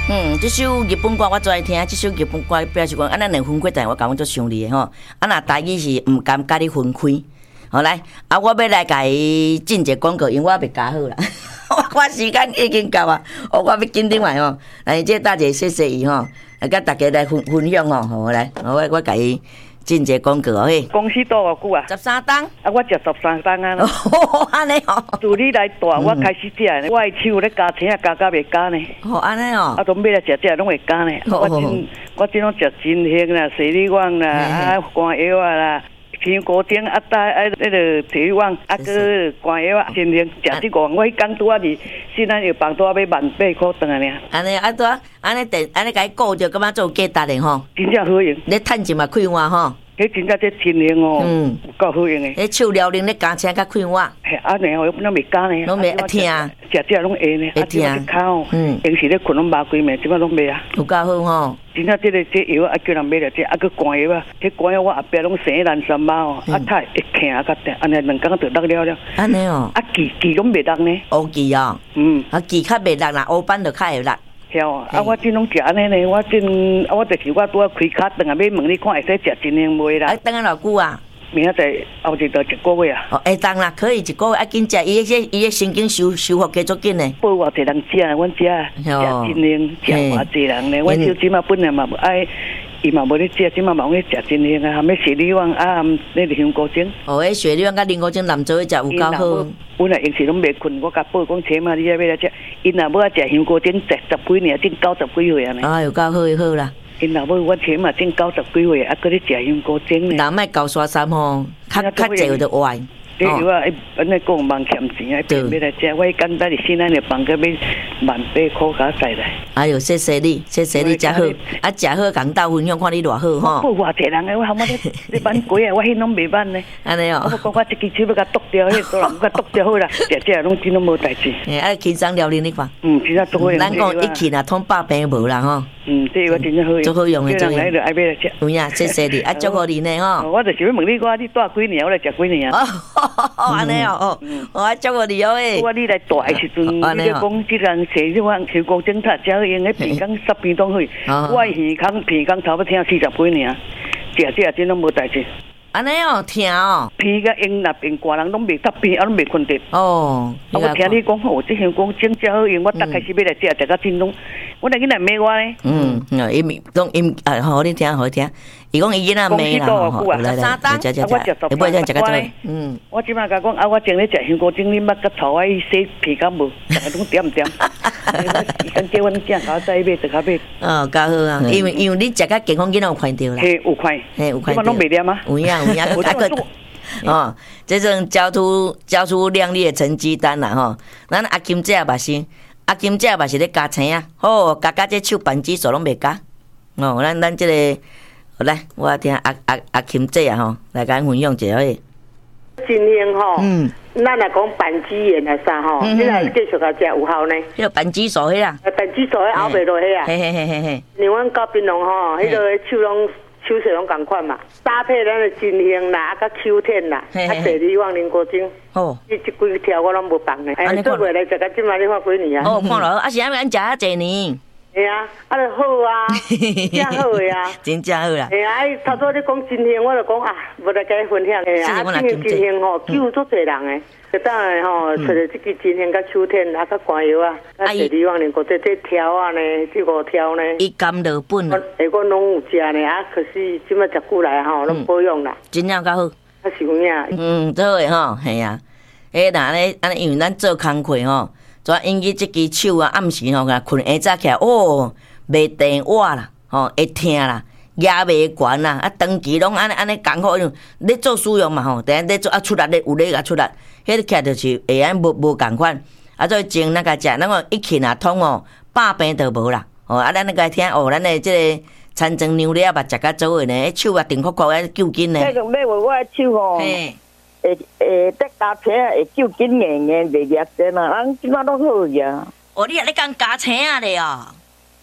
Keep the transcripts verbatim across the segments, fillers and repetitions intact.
嗯，这首日本歌我最爱听，这首日本歌表示讲，啊，咱两分开，但我感觉足伤你的吼。啊，若台语是毋甘甲你分开。好来，啊，我要来甲伊进一个广告，因为我未加好啦，我时间已经到啊，哦，我要紧点来吼。来，这大姐谢谢伊吼，来甲大家来分分享吼，好来，我我甲伊。进一个广告哦嘿， 公司多偌久啊？ 十三档， 啊，我食十三档啊。 哦，安尼哦。 自你来带，我开始食呢。我的手咧加青啊，加加袂加呢。 哦，安尼哦。 啊，都买来食食拢会加呢。我真我真拢食真香啦，水力旺啦，啊，肝药啊啦。香菇丁啊，带啊，那个体旺啊，个肝药啊，真香。食这个，我迄工拄啊是，现在药房拄啊要万八块顿啊尔。 安尼啊，拄啊，安尼电，安尼甲伊顾着，感觉做价值的吼。 真正好用。 你趁钱嘛开换吼。 迄真正这真香哦，嗯，有够好用的。 迄手撩灵咧加青甲开换。 嘿，啊，然后我本来袂加呢。 拢袂听。 食食拢会呢。 会听。 口，嗯，平时咧困拢麻规暝，即摆拢袂啊。 有够好吼。 真正这个这药啊，叫人买了这，啊，个肝药啊，迄肝药我后壁拢生烂三包哦，啊，太会疼啊，甲定，安尼两工就落了了。 安尼哦。 啊，记记拢袂落呢。 乌记哦。嗯。啊，记较袂落啦，乌斑就较会落。 晓啊！我真拢食安尼呢，我真啊，我就是我拄啊开卡顿啊，要问你看会使食真香袂啦？ 啊，等下偌久啊？ 明仔载后一到一个月啊。 哦，会当啦，可以一个月啊，紧食，伊迄伊迄神经修修复加足紧呢。 报偌济人食啊，阮食食真香，食偌济人呢。阮手即嘛本来嘛无爱。伊嘛无咧食，即马嘛咧食真香啊！含咩雪里旺啊，那个香菇精。 哦，迄雪里旺甲林菇精南做伙食有够好。 阮若用时拢袂困，我甲报讲车嘛，你要来食。因若要食香菇精，十十几年，正九十几岁啊呢。 啊，有够好好啦。 因若要我车嘛，正九十几岁，啊，搁咧食香菇精呢。 人莫高刷衫吼，较较济有得歪。 你如果安尼讲忙欠钱啊，偏要来食，我简单的现在就放个要万八块加使来。 哎呦，谢谢你，谢谢你，食好，啊，食好共斗分享，看你偌好吼。 我偌济人诶，我喊我咧咧挽鸡啊，我迄拢袂挽呢。 安尼哦。 我讲我一支手要甲剁掉，迄个人甲剁掉好啦，食食拢真拢无代志。 诶，啊，轻松聊恁你看。 嗯，真正做好用。 咱讲一起啦，通百病无啦吼。 嗯，这个真正好用。 做好用诶，做用。 来就爱买来食。 有影，谢谢你，啊，祝福你呢吼。 我就是要问你，我你带几年，我来食几年啊？ 哦，安尼哦，哦，我祝福你哦诶。 我你来带诶时阵，你咧讲即人写即款香菇精塔，只用迄鼻孔十片东西，我耳孔鼻孔差不多听四十几年，食食真拢无代志。 安尼哦，听哦， 鼻甲用那边寡人拢袂得鼻，啊拢袂困得。 哦， 啊，我听你讲，哦，这香菇精真好用，我逐开始要来食，食到真拢。我来囡仔骂我呢。 嗯，伊咪拢伊啊，好你听，好听。伊讲伊囡仔骂啦，吼，来来，食食食，你不会这样食个做？嗯， 我即摆甲讲啊，我正咧食香菇精，你捌甲臭我伊洗皮敢无？逐个拢点点。伊讲叫阮囝甲我再买，就较买。 哦，较好啊，因为因为你食较健康，囡仔有看到啦。 嘿，有看， 嘿有看到。 即摆拢袂念啊。 有影有影，啊个。哦，这种交出交出亮丽的成绩单啦吼，咱阿金姐也嘛是。阿金姐嘛是咧加青啊，好，加加这手扳指数拢袂加。哦，咱咱这个，来，我听阿阿阿金姐啊吼，来甲咱分享一下诶。 真香吼，嗯，咱若讲扳指炎啊啥吼，你若继续甲食有效呢？ 迄个扳指数迄啦， 扳指数迄熬袂落迄啊， 嘿嘿嘿嘿嘿。 像阮高槟榔吼，迄个手拢手势拢共款嘛，搭配咱的真香啦，啊，甲 Q 天啦，啊，第二旺灵果精。哦，你这几条我拢无放呢。哎，做袂来食到即摆，你看几年啊？ 哦，看落，啊是安尼，咱食啊侪年。 系啊，啊就好啊，真好个啊， 真正好啦。 系啊，伊头拄你讲真香，我就讲啊，无来甲伊分享。系啊，真香真香吼，救足侪人诶。就当然吼，找着即支真香甲秋天啊，甲肝药啊，啊第二旺灵果这这条啊呢，这五条呢。 伊甘落本。 诶，我拢有食呢，啊，可是即摆食久来吼，拢保养啦。 真正较好。 啊是有影。 嗯，做诶吼，系啊。诶，若安尼安尼，因为咱做工课吼。怎引起即支手啊？暗时吼，甲困下早起来，哦，袂电话啦，吼，会疼啦，压袂悬啦，啊，长期拢安尼安尼艰苦用，咧做使用嘛吼，等下咧做啊出力咧有咧甲出力，迄个起来就是会安无无共款，啊，所以前那个食，咱讲一气若通哦，百病就无啦，哦，啊，咱那个听哦，咱的即个餐庄牛肉嘛食甲做诶呢，迄手啊定哭哭啊救紧呢。 迄个买我诶手吼。会会得加青会救紧硬硬袂夹针啊！人即摆拢好呀。 哦，你也咧讲加青啊咧哦。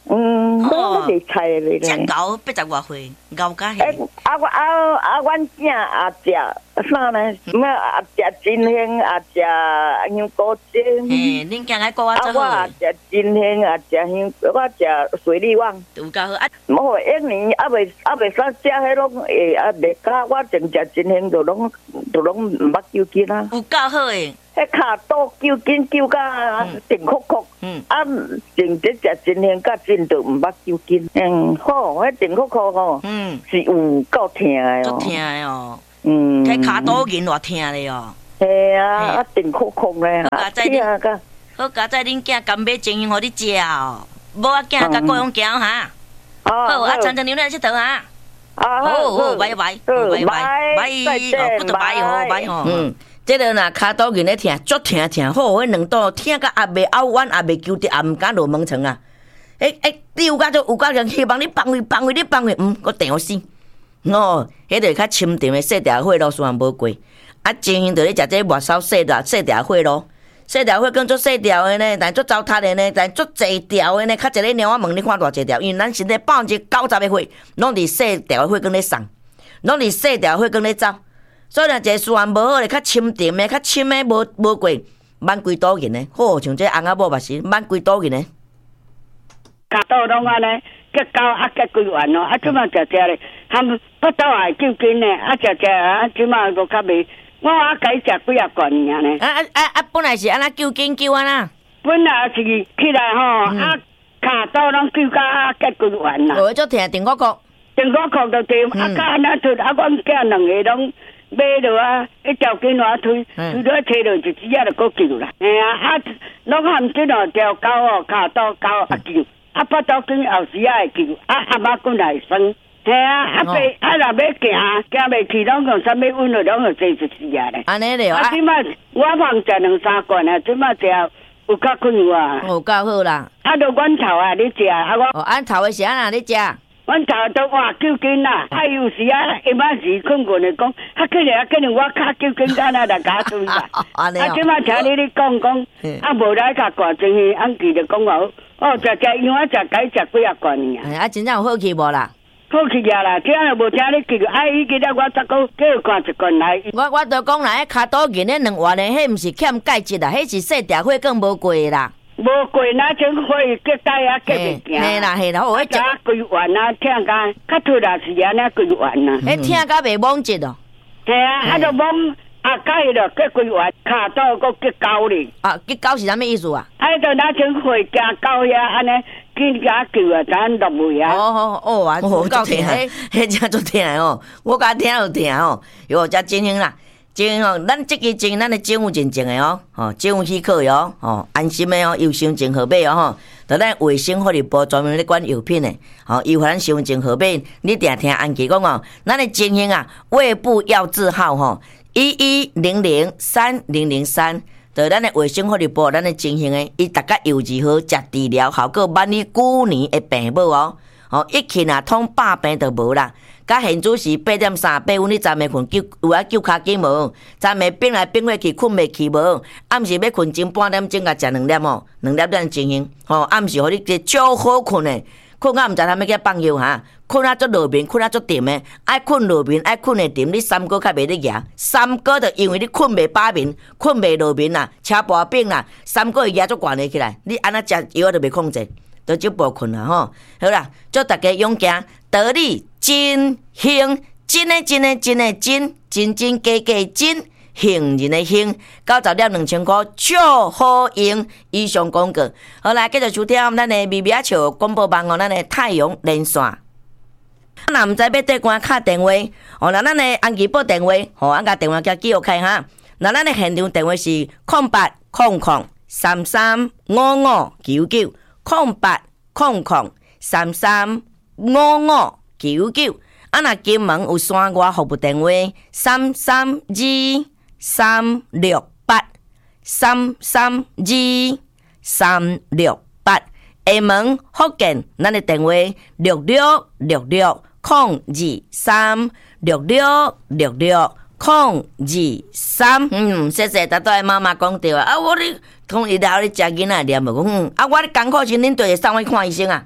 嗯，我袂猜咧。 真高八十外岁，高甲诶，啊我啊啊，阮囝也食啥呢？咩也食真香，也食香菇精。 嘿，恁囝爱过我做好。 啊，我也食真香，也食香，我食水利旺。 有够好啊！ 无一年啊袂啊袂使食迄种诶啊袂加，我净食真香，就拢就拢毋捌揪筋啊。 有够好诶！ 迄骹肚揪筋揪甲定哭哭，啊，净只食真香，甲真就毋捌揪筋。嗯，好，迄定哭哭吼，嗯，是有够疼诶哦，足疼诶哦， 嗯， 迄骹肚筋偌疼咧哦。 系啊，啊定哭哭咧， 好佳哉恁，好佳哉恁囝甘买精英互你食哦，无啊囝甲过用行哈。好，啊长长牛奶佚佗哈。好好，拜拜，拜拜，拜，哦，不得拜哦，拜哦。嗯。即个若骹肚筋咧疼，足疼疼好，迄两肚疼甲也袂拗弯，也袂揪直，也毋敢落门床啊！诶诶，你有甲做有甲人希望你放位放位你放位，嗯，我定我死哦！迄个较深沉的细条血路虽然无过，啊，真心着咧食这末梢细条细条血路，细条血更足细条的呢，但足糟蹋的呢，但足济条的呢，较一个猫仔问你看偌济条，因为咱身体百分之九十的血拢伫细条的血更咧送，拢伫细条血更咧走。所以若一个思源无好咧，较深沉的、较深的无无过，满规肚筋的，好像这翁仔某嘛是满规肚筋的。 骹肚拢安尼，结交啊结规完咯，啊即马食食咧，含腹肚也揪筋咧，啊食食啊即马都较袂，我啊改食几啊罐尔呢。 啊啊啊啊！本来是安那揪筋揪安那。 本来是起来吼，啊骹肚拢揪甲啊结规完啦。 哦，足疼，定骨骨。 定骨骨就对，啊甲安那出，啊阮囝两个拢。买落啊，一条筋落推，推落摕落一支啊，就搁救啦。哎呀，啊，拢含这两条狗哦，骹肚狗啊救，啊，腹肚筋后时啊会救，啊，阿妈骨来生。系啊，啊爸啊，若要行行袂去，拢用啥物温度，拢用坐一支啊咧。 安尼了啊！即摆我放食两三罐啊，即摆食有较困哇。 有够好啦。 啊，就阮头啊，你食啊，我。 哦，俺头的是安那你食？ 阮头都哇揪筋啦，啊有时啊，下晡时困困的讲，啊可能啊可能我骹揪筋干那来甲推啦。啊，即摆听你咧讲讲，啊无来甲挂进去，俺记着讲哦，哦食食因为我食该食几啊罐尔。 啊，真正有好去无啦？ 好去呀啦，听了无听你记着，啊伊记得我十个叫挂一罐来。 我我都讲啦，迄骹肚筋咧两丸的，迄毋是欠钙质啦，迄是细条血更无过啦。 无过那种会结带啊，结袂行。 嘿啦嘿啦，我食规丸啊，听甲较突然是安尼规丸啊。 迄听甲袂懵ចិត្ត哦。 系啊，啊就懵啊，改了结规丸，骹肚佫结高咧。 啊，结高是啥物意思啊？ 啊，就那种会行高呀，安尼紧甲救啊，咱落位啊。 哦哦哦啊，哦，够疼诶，迄真足疼诶哦，我甲听就疼哦，哟，遮真兴啦。精哦，咱即个精，咱的精有真正的哦，吼，精有许可哟，吼，安心的哦，优先证号码哦，吼，就咱卫生福利部专门咧管药品的，吼，伊互咱身份证号码，你定听安琪讲哦，咱的精英啊，胃部药字号吼，一一零零三零零三，就咱的卫生福利部，咱的精英的，伊大概有字号食治疗效果满你九年的病无哦，吼，一去若通百病就无啦。甲现主时八点三八分，你昨暝困救有啊救骹筋无？昨暝变来变过去困袂去无？暗时要困前半点钟，甲食两粒哦，两粒咱情形吼。暗时互你一超好困的，困啊毋知他们去放药哈，困啊足落眠，困啊足沉的，爱困落眠，爱困会沉，你三哥较袂咧夹，三哥就因为你困袂饱眠，困袂落眠啦，车跋病啦，三哥会压足悬的起来，你安那食药都袂控制，都足无困啦吼。好啦，祝大家勇行。道理真兴，真诶真诶真诶真，真真假假真，幸人诶幸，九十粒两千块，超好用。以上广告，好来继续收听咱诶微微笑广播网哦，咱诶太阳连线。若毋知要对官敲电话，哦，那咱诶安琪报电话，吼，俺甲电话叫记录开哈。那咱诶现场电话是空八空空三三五五九九，空八空空三三。五五九九，啊！若金门有山外服务电话三三二三六八三三二三六八。厦门福建，咱的电话六六六六空二三六六六六空二三。嗯，谢谢大家妈妈讲对啊！啊，我咧同伊聊咧食囡仔念无讲，啊，我咧艰苦时恁就会送我看医生啊。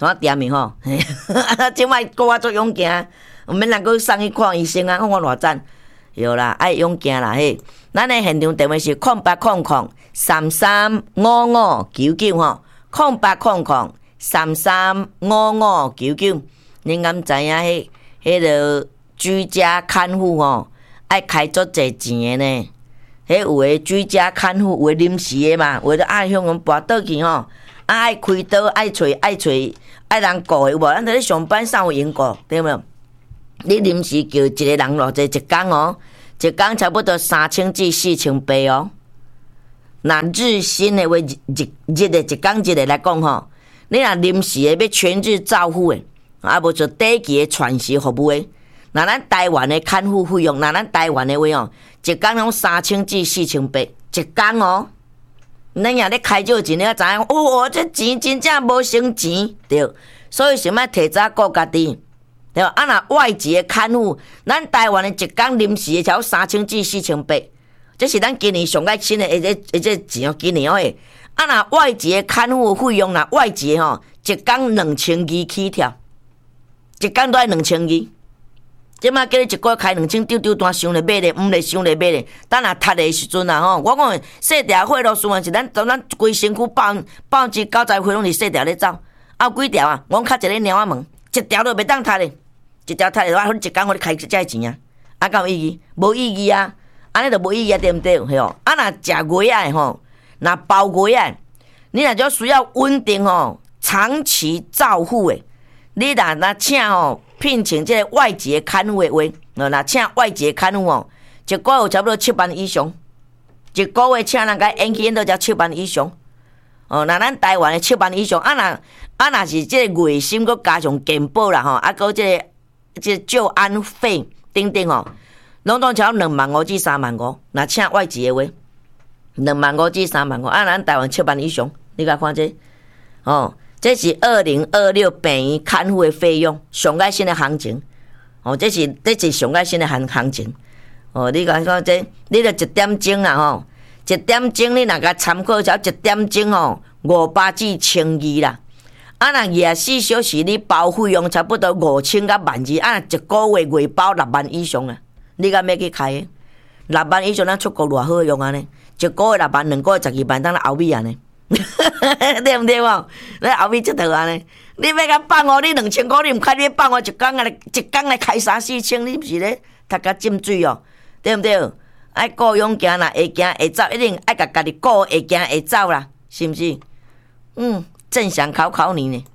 怎点的吼？啊，即摆国我做勇行，毋免人佫送去看医生啊！看我偌赞，有啦，爱勇行啦嘿。咱的现场电话是空八空空三三五五九九吼，空八空空三三五五九九。恁敢知影迄迄个居家看护吼，爱开足侪钱的呢？迄有诶居家看护，有诶临时诶嘛，有诶爱向阮跋倒去吼。啊，爱开刀，爱找，爱找，爱人顾的有无？咱伫咧上班，啥有闲顾，对无？你临时叫一个人偌济一工哦，一工差不多三千至四千八哦。那日薪的话，日日的一工一个来讲吼，你若临时的要全日照护的，啊无就短期的全时服务的，那咱台湾的看护费用，那咱台湾的话哦，一工拢三千至四千八，一工哦。咱若咧开少钱，你要知影，哦，这钱真正无省钱，对。所以想要提早顾家己，对吧？啊，若外籍的看护，咱台湾的一工临时的才三千至四千八，这是咱今年上爱新的一个一个钱哦，今年哦诶。啊，若外籍的看护费用，若外籍吼，一工两千二起跳，一工都爱两千二。即摆叫你一个月开两千，丢丢单想咧买咧，毋咧想咧买咧。等若读诶时阵啊吼，我讲细条血路顺是咱咱咱规身躯百百分之九十血拢是细条咧走。啊，有几条啊？我较一个猫仔问，一条都袂当读咧，一条读咧，我一工我咧开遮钱啊，啊，敢有意义？无意义啊！安尼就无意义啊，对毋对？嘿哦，啊，若食药仔吼，若包药仔，你若就需要稳定吼、长期照护诶，你若若请吼。聘请这个外籍看护的话，若请外籍看护哦，一个月差不多七万以上，一个月请人家演去演到才七万以上。哦，那咱台湾的七万以上，啊若啊若是这个月薪佮加上健保啦吼，啊佮这个这个照安费等等吼，拢总超两万五至三万五。若请外籍的话，两万五至三万五，啊咱台湾七万以上，你甲看这哦。这是二零二六病院看护的费用，上个新的行情。哦，这是这是上个新的行行情。哦，你讲讲这，你著一点钟啦吼，一点钟你若甲参考一下，一点钟哦，五百至千二啦。啊，若廿四小时你包费用差不多五千到万二，啊，一个月月包六万以上啊。你敢要去开的？六万以上，咱出国偌好用安尼，一个月六万，两个月十二万，当咱后尾安尼。对毋对无？你后尾这套安尼，你要甲放我，你两千块，你毋开，你放我一工来一工来开三四千，你毋是咧读甲浸水哦？对毋对？爱顾勇行啦，会行会走，一定爱甲家己顾会行会走啦，是毋是？嗯，正向考考你呢。